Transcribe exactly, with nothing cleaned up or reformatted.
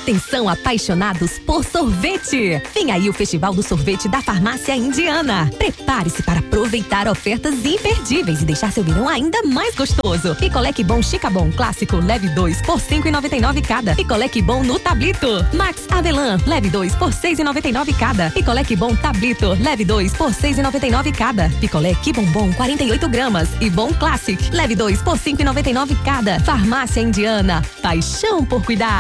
Atenção, apaixonados por sorvete! Vem aí o Festival do Sorvete da Farmácia Indiana. Prepare-se para aproveitar ofertas imperdíveis e deixar seu verão ainda mais gostoso. Picolé Que Bom Chicabon Clássico, leve dois por cinco e noventa e nove cada. Picolé Que Bom no Tablito. Max Avelã, leve dois por seis e noventa e nove cada. Picolé Que Bom Tablito, leve dois por seis e noventa e nove cada. Picolé Que Bombom, quarenta e oito gramas. E Bom Classic, leve dois por cinco e noventa e nove cada. Farmácia Indiana, paixão por cuidar.